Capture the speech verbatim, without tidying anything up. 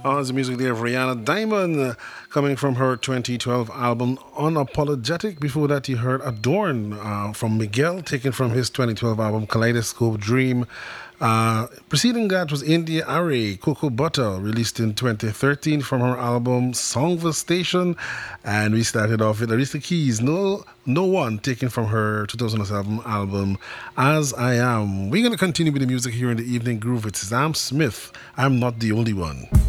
Oh, the music there of Rihanna Diamond, uh, coming from her twenty twelve album Unapologetic. Before that, you heard Adorn uh, from Miguel, taken from his twenty twelve album Kaleidoscope Dream. Uh, preceding that was India Ari, Cocoa Butter, released in twenty thirteen from her album Songva Station. And we started off with Arista Keys, No No One, taken from her two thousand seven album As I Am. We're going to continue with the music here in the evening groove. It's Sam Smith, I'm Not the Only One.